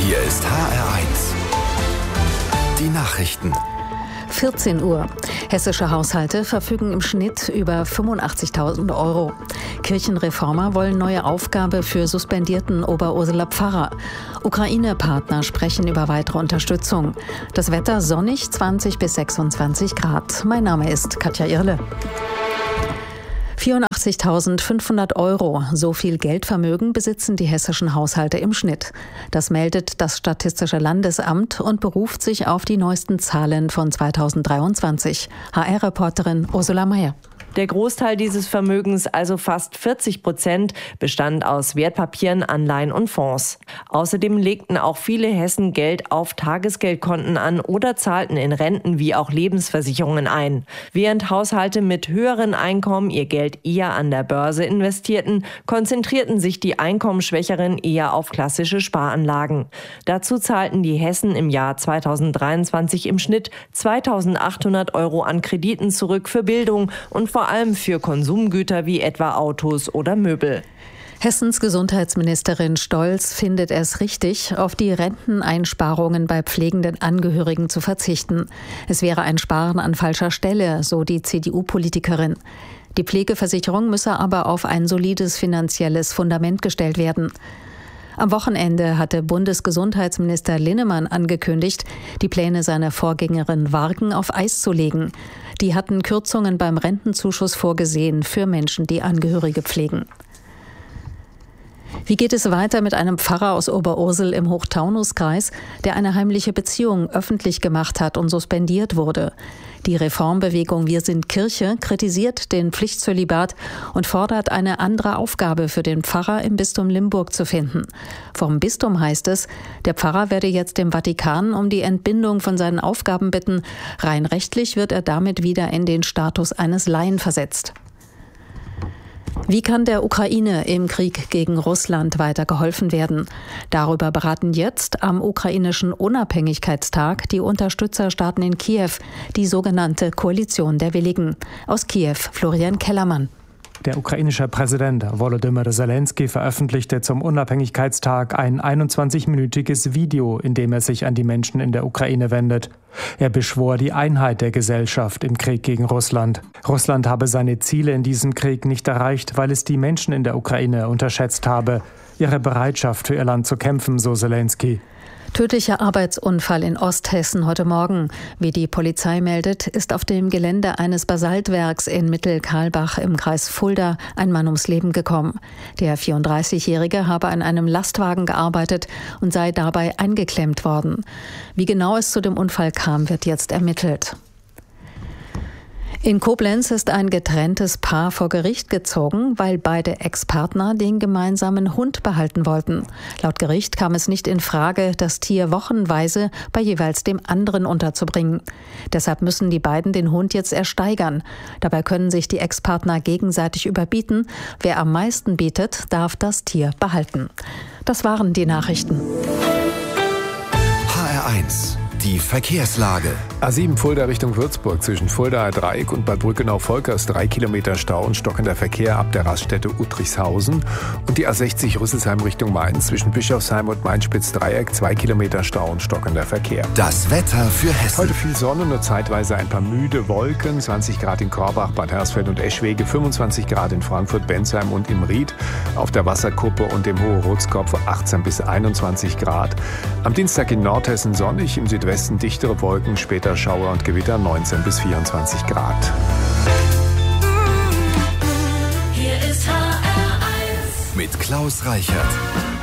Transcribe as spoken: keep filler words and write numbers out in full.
Hier ist H R eins. Die Nachrichten. vierzehn Uhr. Hessische Haushalte verfügen im Schnitt über fünfundachtzigtausend Euro. Kirchenreformer wollen neue Aufgabe für suspendierten Oberurseler Pfarrer. Ukraine-Partner sprechen über weitere Unterstützung. Das Wetter sonnig, zwanzig bis sechsundzwanzig Grad. Mein Name ist Katja Irle. vierundachtzigtausendfünfhundert Euro, so viel Geldvermögen besitzen die hessischen Haushalte im Schnitt. Das meldet das Statistische Landesamt und beruft sich auf die neuesten Zahlen von zweitausenddreiundzwanzig. H R-Reporterin Ursula Meier. Der Großteil dieses Vermögens, also fast vierzig Prozent, bestand aus Wertpapieren, Anleihen und Fonds. Außerdem legten auch viele Hessen Geld auf Tagesgeldkonten an oder zahlten in Renten wie auch Lebensversicherungen ein. Während Haushalte mit höheren Einkommen ihr Geld eher an der Börse investierten, konzentrierten sich die Einkommensschwächeren eher auf klassische Sparanlagen. Dazu zahlten die Hessen im Jahr zweitausenddreiundzwanzig im Schnitt zweitausendachthundert Euro an Krediten zurück für Bildung und vor allem für Konsumgüter wie etwa Autos oder Möbel. Hessens Gesundheitsministerin Stolz findet es richtig, auf die Renteneinsparungen bei pflegenden Angehörigen zu verzichten. Es wäre ein Sparen an falscher Stelle, so die C D U-Politikerin. Die Pflegeversicherung müsse aber auf ein solides finanzielles Fundament gestellt werden. Am Wochenende hatte Bundesgesundheitsminister Linnemann angekündigt, die Pläne seiner Vorgängerin Warken auf Eis zu legen. Die hatten Kürzungen beim Rentenzuschuss vorgesehen für Menschen, die Angehörige pflegen. Wie geht es weiter mit einem Pfarrer aus Oberursel im Hochtaunuskreis, der eine heimliche Beziehung öffentlich gemacht hat und suspendiert wurde? Die Reformbewegung Wir sind Kirche kritisiert den Pflichtzölibat und fordert, eine andere Aufgabe für den Pfarrer im Bistum Limburg zu finden. Vom Bistum heißt es, der Pfarrer werde jetzt dem Vatikan um die Entbindung von seinen Aufgaben bitten. Rein rechtlich wird er damit wieder in den Status eines Laien versetzt. Wie kann der Ukraine im Krieg gegen Russland weiter geholfen werden? Darüber beraten jetzt am ukrainischen Unabhängigkeitstag die Unterstützerstaaten in Kiew, die sogenannte Koalition der Willigen. Aus Kiew, Florian Kellermann. Der ukrainische Präsident Volodymyr Zelensky veröffentlichte zum Unabhängigkeitstag ein einundzwanzigminütiges Video, in dem er sich an die Menschen in der Ukraine wendet. Er beschwor die Einheit der Gesellschaft im Krieg gegen Russland. Russland habe seine Ziele in diesem Krieg nicht erreicht, weil es die Menschen in der Ukraine unterschätzt habe. Ihre Bereitschaft für ihr Land zu kämpfen, so Zelensky. Tödlicher Arbeitsunfall in Osthessen heute Morgen. Wie die Polizei meldet, ist auf dem Gelände eines Basaltwerks in Mittelkarlbach im Kreis Fulda ein Mann ums Leben gekommen. Der vierunddreißigjährige habe an einem Lastwagen gearbeitet und sei dabei eingeklemmt worden. Wie genau es zu dem Unfall kam, wird jetzt ermittelt. In Koblenz ist ein getrenntes Paar vor Gericht gezogen, weil beide Ex-Partner den gemeinsamen Hund behalten wollten. Laut Gericht kam es nicht in Frage, das Tier wochenweise bei jeweils dem anderen unterzubringen. Deshalb müssen die beiden den Hund jetzt ersteigern. Dabei können sich die Ex-Partner gegenseitig überbieten. Wer am meisten bietet, darf das Tier behalten. Das waren die Nachrichten. H R eins. Die Verkehrslage. A sieben Fulda Richtung Würzburg zwischen Fuldaer Dreieck und Bad Brückenau-Volkers drei Kilometer Stau und stockender Verkehr ab der Raststätte Uttrichshausen. Und die A sechzig Rüsselsheim Richtung Mainz zwischen Bischofsheim und Mainz-Spitz-Dreieck zwei Kilometer Stau und stockender Verkehr. Das Wetter für Hessen. Heute viel Sonne, nur zeitweise ein paar müde Wolken. zwanzig Grad in Korbach, Bad Hersfeld und Eschwege, fünfundzwanzig Grad in Frankfurt, Bensheim und im Ried. Auf der Wasserkuppe und dem Hohe-Rotskopf achtzehn bis einundzwanzig Grad. Am Dienstag in Nordhessen sonnig, im Südwesten dichtere Wolken, später Schauer und Gewitter neunzehn bis vierundzwanzig Grad. Hier ist H R eins mit Klaus Reichert.